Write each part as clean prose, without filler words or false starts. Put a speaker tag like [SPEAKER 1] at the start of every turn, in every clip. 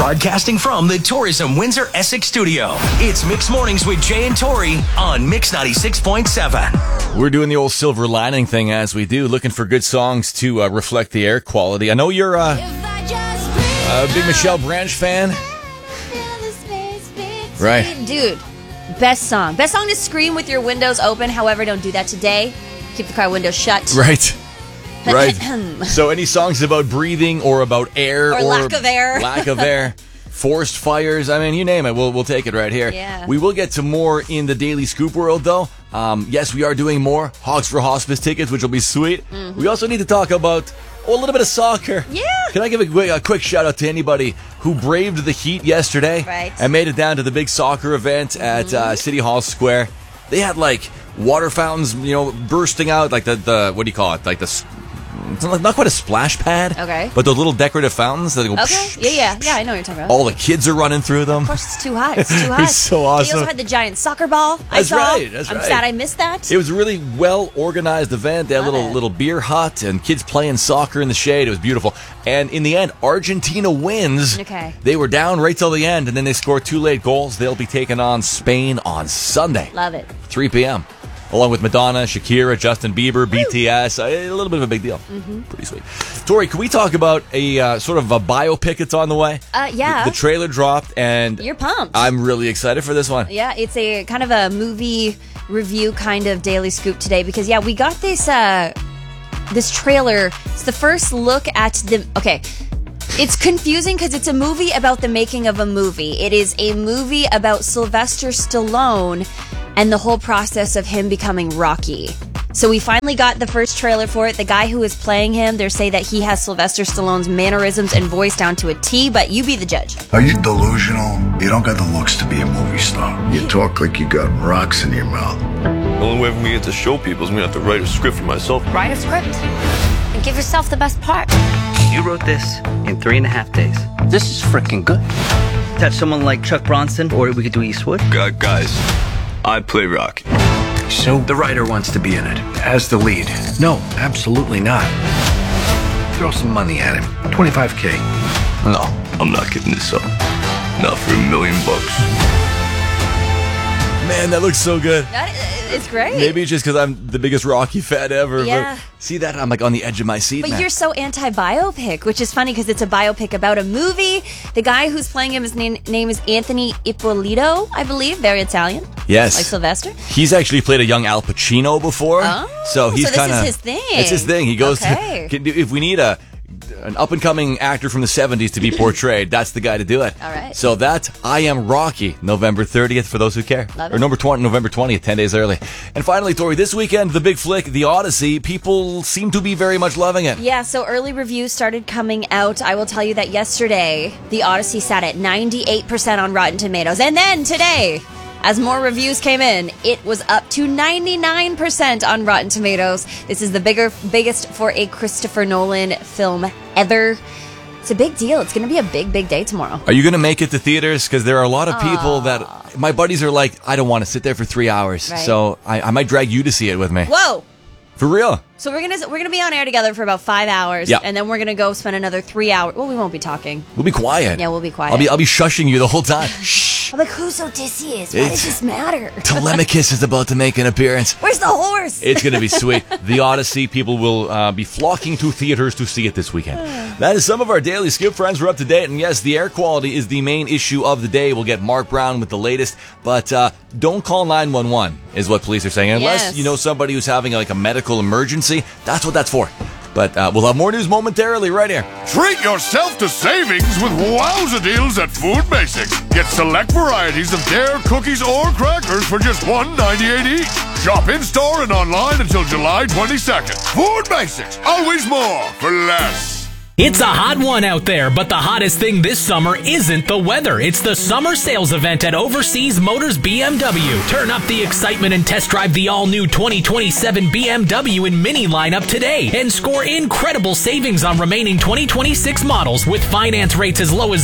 [SPEAKER 1] Broadcasting from the Tourism Windsor Essex studio, it's Mix Mornings with Jay and Tori on Mix 96.7.
[SPEAKER 2] We're doing the old silver lining thing as we do, looking for good songs to reflect the air quality. I know you're a big Michelle Branch fan. Right.
[SPEAKER 3] Dude, best song. Best song to scream with your windows open. However, don't do that today. Keep the car windows shut.
[SPEAKER 2] Right. Right. So any songs about breathing or about air
[SPEAKER 3] or lack of air.
[SPEAKER 2] Lack of air. Forest fires. I mean, you name it. We'll take it right here.
[SPEAKER 3] Yeah.
[SPEAKER 2] We will get to more in the Daily Scoop world, though. Yes, we are doing more Hogs for Hospice tickets, which will be sweet. Mm-hmm. We also need to talk about a little bit of soccer.
[SPEAKER 3] Yeah.
[SPEAKER 2] Can I give a quick shout out to anybody who braved the heat yesterday and made it down to the big soccer event at City Hall Square? They had like water fountains, bursting out, like the what do you call it? Like the. It's not quite a splash pad. Okay. But those little decorative fountains that go.
[SPEAKER 3] Okay. Yeah, I know what you're talking about.
[SPEAKER 2] All the kids are running through them.
[SPEAKER 3] Of course, it's too hot. It's
[SPEAKER 2] so awesome.
[SPEAKER 3] They also had the giant soccer ball.
[SPEAKER 2] That's right.
[SPEAKER 3] I'm sad I missed that.
[SPEAKER 2] It was a really well organized event. They had a little beer hut and kids playing soccer in the shade. It was beautiful. And in the end, Argentina wins.
[SPEAKER 3] Okay.
[SPEAKER 2] They were down right till the end, and then they scored 2 late goals. They'll be taking on Spain on Sunday.
[SPEAKER 3] Love it.
[SPEAKER 2] 3 p.m. Along with Madonna, Shakira, Justin Bieber, BTS. A little bit of a big deal. Mm-hmm. Pretty sweet. Tori, can we talk about a sort of a biopic that's on the way?
[SPEAKER 3] Yeah.
[SPEAKER 2] The trailer dropped, and
[SPEAKER 3] you're pumped.
[SPEAKER 2] I'm really excited for this one.
[SPEAKER 3] Yeah, it's a kind of a movie review kind of Daily Scoop today because, we got this this trailer. It's the first look at the... Okay. It's confusing because it's a movie about the making of a movie. It is a movie about Sylvester Stallone and the whole process of him becoming Rocky. So we finally got the first trailer for it. The guy who is playing him, they say that he has Sylvester Stallone's mannerisms and voice down to a T, but you be the judge.
[SPEAKER 4] Are you delusional? You don't got the looks to be a movie star. You talk like you got rocks in your mouth.
[SPEAKER 5] The only way for me to get to show people is me to have to write a script for myself.
[SPEAKER 6] Write a script and give yourself the best part.
[SPEAKER 7] You wrote this in 3.5 days. This is freaking good. Touch someone like Chuck Bronson, or we could do Eastwood.
[SPEAKER 5] Guys, I play Rocky.
[SPEAKER 4] So the writer wants to be in it as the lead. No, absolutely not. Throw some money at him. $25K.
[SPEAKER 5] No, I'm not giving this up. Not for $1 million.
[SPEAKER 2] Man, that looks so good.
[SPEAKER 3] It's great.
[SPEAKER 2] Maybe it's just because I'm the biggest Rocky fan ever.
[SPEAKER 3] Yeah.
[SPEAKER 2] But see that? I'm like on the edge of my seat.
[SPEAKER 3] But you're so anti-biopic, which is funny because it's a biopic about a movie. The guy who's playing him, his name is Anthony Ippolito, I believe. Very Italian.
[SPEAKER 2] Yes.
[SPEAKER 3] Like Sylvester.
[SPEAKER 2] He's actually played a young Al Pacino before.
[SPEAKER 3] Oh,
[SPEAKER 2] so he's
[SPEAKER 3] this is his thing.
[SPEAKER 2] It's his thing. He goes to, if we need an up-and-coming actor from the 70s to be portrayed, that's the guy to do it.
[SPEAKER 3] All right.
[SPEAKER 2] So that I Am Rocky, November 30th, for those who care.
[SPEAKER 3] Love it.
[SPEAKER 2] Or November 20th, 10 days early. And finally, Tori, this weekend, the big flick, The Odyssey, people seem to be very much loving it.
[SPEAKER 3] Yeah, so early reviews started coming out. I will tell you that yesterday, The Odyssey sat at 98% on Rotten Tomatoes. And then today, as more reviews came in, it was up to 99% on Rotten Tomatoes. This is the biggest for a Christopher Nolan film ever. It's a big deal. It's going to be a big, big day tomorrow.
[SPEAKER 2] Are you going to make it to theaters? Because there are a lot of people that... My buddies are like, I don't want to sit there for 3 hours.
[SPEAKER 3] Right.
[SPEAKER 2] So I might drag you to see it with me.
[SPEAKER 3] Whoa!
[SPEAKER 2] For real.
[SPEAKER 3] So we're gonna be on air together for about 5 hours, and then we're gonna go spend another 3 hours. Well, we won't be talking.
[SPEAKER 2] We'll be quiet.
[SPEAKER 3] Yeah, we'll be quiet.
[SPEAKER 2] I'll be shushing you the whole time. Shh.
[SPEAKER 3] I'm like, who's Odysseus? Why does this matter?
[SPEAKER 2] Telemachus is about to make an appearance.
[SPEAKER 3] Where's the horse?
[SPEAKER 2] It's going to be sweet. The Odyssey, people will be flocking to theaters to see it this weekend. That is some of our Daily Scoop friends. We're up to date. And yes, the air quality is the main issue of the day. We'll get Mark Brown with the latest. But don't call 911 is what police are saying. Unless you know somebody who's having like a medical emergency, that's what that's for. But we'll have more news momentarily right here.
[SPEAKER 8] Treat yourself to savings with wowza deals at Food Basics. Get select varieties of Dare cookies or crackers for just $1.98 each. Shop in-store and online until July 22nd. Food Basics, always more for less.
[SPEAKER 9] It's a hot one out there, but the hottest thing this summer isn't the weather. It's the summer sales event at Overseas Motors BMW. Turn up the excitement and test drive the all-new 2027 BMW and Mini lineup today and score incredible savings on remaining 2026 models with finance rates as low as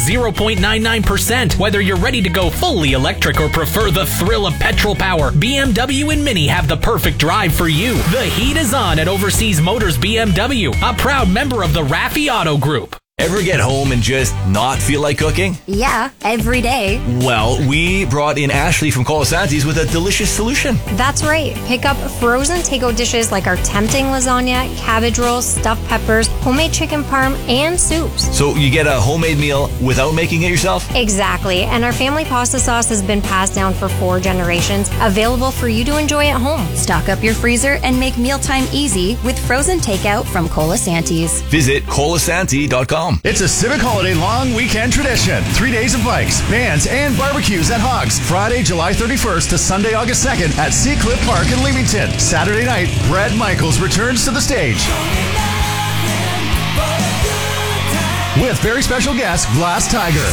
[SPEAKER 9] 0.99%. Whether you're ready to go fully electric or prefer the thrill of petrol power, BMW and Mini have the perfect drive for you. The heat is on at Overseas Motors BMW, a proud member of the Raffi Auto Group.
[SPEAKER 2] Ever get home and just not feel like cooking?
[SPEAKER 6] Yeah, every day.
[SPEAKER 2] Well, we brought in Ashley from Colasanti's with a delicious solution.
[SPEAKER 6] That's right. Pick up frozen to-go dishes like our tempting lasagna, cabbage rolls, stuffed peppers, homemade chicken parm, and soups.
[SPEAKER 2] So you get a homemade meal without making it yourself?
[SPEAKER 6] Exactly. And our family pasta sauce has been passed down for 4 generations, available for you to enjoy at home.
[SPEAKER 3] Stock up your freezer and make mealtime easy with frozen takeout from Colasanti's.
[SPEAKER 2] Visit colasanti.com.
[SPEAKER 10] It's a Civic Holiday long weekend tradition. 3 days of bikes, bands, and barbecues at Hogs. Friday, July 31st to Sunday, August 2nd at Seacliff Park in Leamington. Saturday night, Brad Michaels returns to the stage with very special guest, Glass Tiger.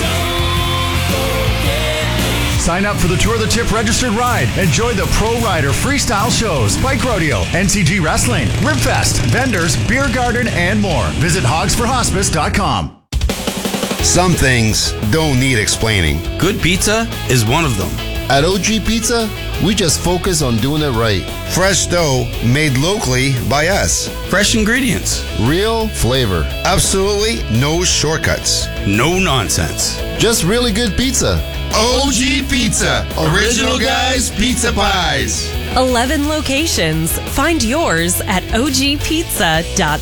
[SPEAKER 10] Sign up for the Tour the Tip registered ride. Enjoy the Pro Rider freestyle shows, bike rodeo, NCG wrestling, Ribfest, vendors, beer garden, and more. Visit hogsforhospice.com.
[SPEAKER 11] Some things don't need explaining.
[SPEAKER 12] Good pizza is one of them.
[SPEAKER 11] At OG Pizza, we just focus on doing it right. Fresh dough made locally by us.
[SPEAKER 12] Fresh ingredients.
[SPEAKER 11] Real flavor. Absolutely no shortcuts.
[SPEAKER 12] No nonsense.
[SPEAKER 11] Just really good pizza. OG Pizza. Original guys, pizza pies.
[SPEAKER 13] 11 locations. Find yours at ogpizza.ca.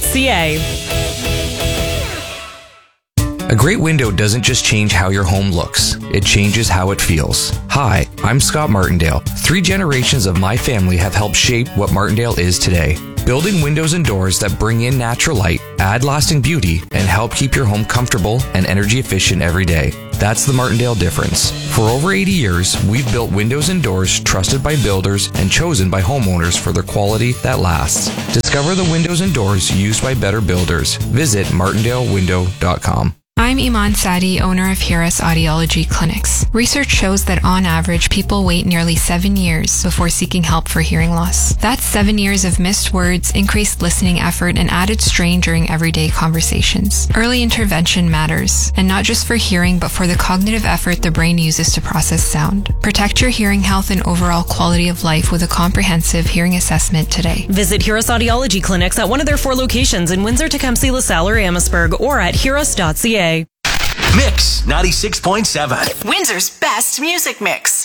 [SPEAKER 14] A great window doesn't just change how your home looks, it changes how it feels. Hi, I'm Scott Martindale. 3 generations of my family have helped shape what Martindale is today. Building windows and doors that bring in natural light, add lasting beauty, and help keep your home comfortable and energy efficient every day. That's the Martindale difference. For over 80 years, we've built windows and doors trusted by builders and chosen by homeowners for their quality that lasts. Discover the windows and doors used by better builders. Visit martindalewindow.com.
[SPEAKER 15] I'm Iman Sadi, owner of Hiras Audiology Clinics. Research shows that on average, people wait nearly 7 years before seeking help for hearing loss. That's 7 years of missed words, increased listening effort, and added strain during everyday conversations. Early intervention matters, and not just for hearing, but for the cognitive effort the brain uses to process sound. Protect your hearing health and overall quality of life with a comprehensive hearing assessment today.
[SPEAKER 13] Visit Hiras Audiology Clinics at one of their 4 locations in Windsor, Tecumseh, LaSalle, or Amherstburg, or at hiras.ca.
[SPEAKER 1] Mix 96.7.
[SPEAKER 16] Windsor's best music mix.